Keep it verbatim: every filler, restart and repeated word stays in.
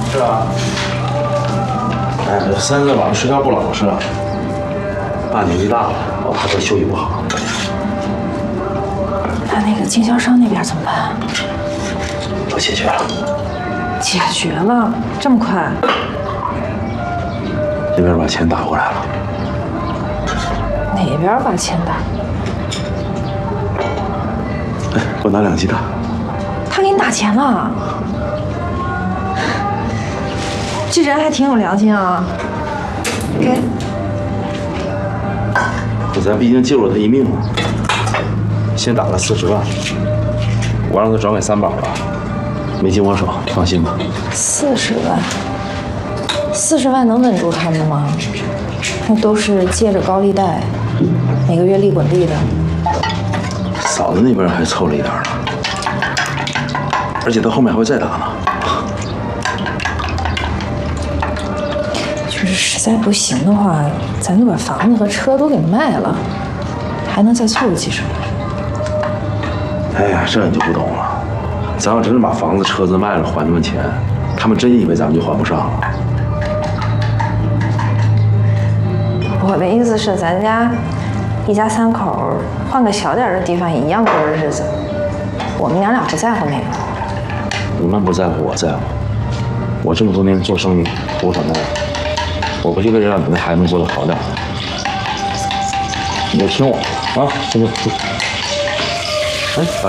是啊。哎，这三岁晚上睡觉不老实，爸年纪大了，我怕他休息不好。 那那个经销商那边怎么办？ 都解决了。 解决了？这么快？ 这边把钱打过来了。 哪边把钱打？ 哎，给我拿两鸡蛋。 他给你打钱了？这人还挺有良心啊。给。 咱毕竟救了他一命嘛。先打了四十万，我让他转给三宝了，没进我手，放心吧。 四十万，四十万能稳住他们吗？那都是借着高利贷，每个月利滚利的。 嫂子那边还凑了一点呢，而且他后面还会再打呢。 就是实在不行的话，咱就把房子和车都给卖了，还能再凑个几十万。 哎呀，这你就不懂了。咱要真是把房子、车子卖了还他们钱，他们真以为咱们就还不上了。 我的意思是，咱家一家三口换个小点的地方也一样过日子。我们娘俩不在乎那个。 你们不在乎，我在乎。我这么多年做生意，图什么呀？我不就为了让你们孩子过得好点？你就听我啊，听听。哎，来。